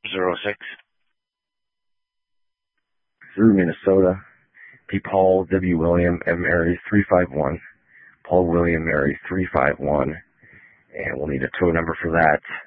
06. Through Minnesota, P. Paul W. William M. Mary 351. Paul William Mary 351. And we'll need a tow number for that.